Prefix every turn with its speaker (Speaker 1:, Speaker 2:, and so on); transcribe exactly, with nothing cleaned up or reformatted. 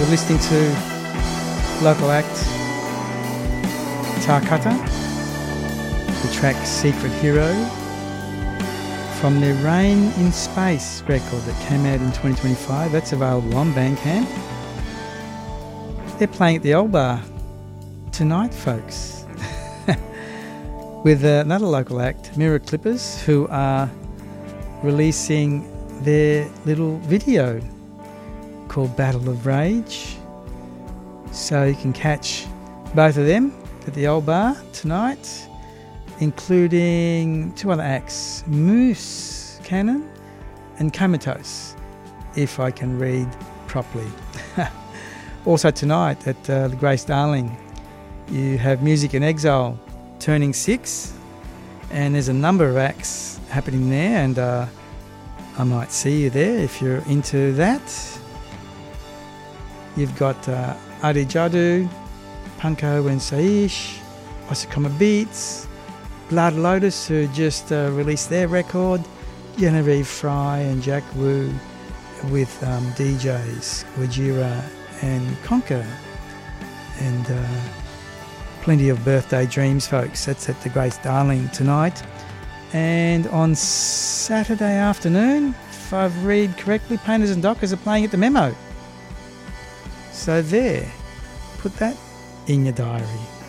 Speaker 1: We're listening to local act Tarkata, the track Secret Hero, from their Rain in Space record that came out in twenty twenty-five. That's available on Bandcamp. They're playing at the Old Bar tonight, folks, with another local act, Mirror Clippers, who are releasing their little video called Battle of Rage. So you can catch both of them at the Old Bar tonight, including two other acts, Moose Cannon and Comatose, if I can read properly. Also tonight at uh, the Grace Darling, you have Music in Exile turning six, and there's a number of acts happening there, and uh, I might see you there if you're into that. You've got uh, Adi Jadu, Punko and Saish, Osakoma Beats, Blood Lotus, who just uh, released their record, Genevieve Fry and Jack Wu with um, D Js, Wajira and Conker, and uh, plenty of birthday dreams, folks. That's at the Grace Darling tonight. And on Saturday afternoon, if I've read correctly, Painters and Dockers are playing at the Memo. So there, put that in your diary.